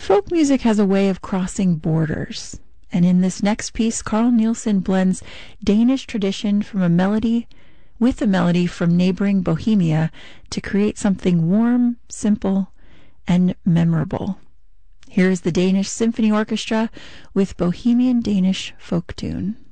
Folk music has a way of crossing borders, and in this next piece, Carl Nielsen blends Danish tradition from a melody from neighboring Bohemia to create something warm, simple, and memorable. Here is the Danish Symphony Orchestra with Bohemian Danish folk tune.